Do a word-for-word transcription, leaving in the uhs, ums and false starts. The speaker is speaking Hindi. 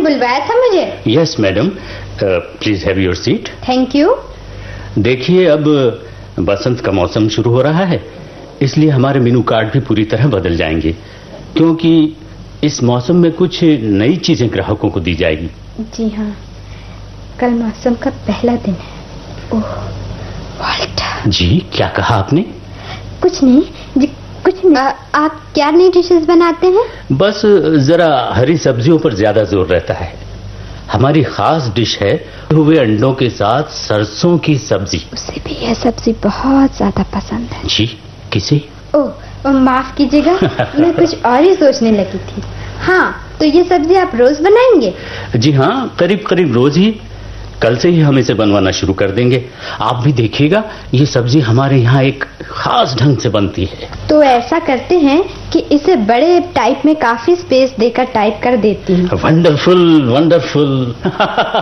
बुलवाया था मुझे? Yes madam, please have your seat. Thank you. देखिए, अब बसंत का मौसम शुरू हो रहा है, इसलिए हमारे मेनू कार्ड भी पूरी तरह बदल जाएंगे, क्योंकि इस मौसम में कुछ नई चीजें ग्राहकों को दी जाएगी। जी हाँ, कल मौसम का पहला दिन है। ओह वॉल्टर। जी, क्या कहा आपने? कुछ नहीं जी, कुछ नहीं। आ, आप क्या नई डिशेस बनाते हैं? बस जरा हरी सब्जियों पर ज्यादा जोर रहता है। हमारी खास डिश है हुए अंडों के साथ सरसों की सब्जी। उसे भी यह सब्जी बहुत ज्यादा पसंद है। जी, किसे? ओह, माफ कीजिएगा, मैं कुछ और ही सोचने लगी थी। हाँ, तो ये सब्जी आप रोज बनाएंगे? जी हाँ, करीब करीब रोज ही। कल से ही हम इसे बनवाना शुरू कर देंगे। आप भी देखिएगा, ये सब्जी हमारे यहाँ एक खास ढंग से बनती है। तो ऐसा करते हैं कि इसे बड़े टाइप में काफी स्पेस देकर टाइप कर देती हूँ। Wonderful wonderful.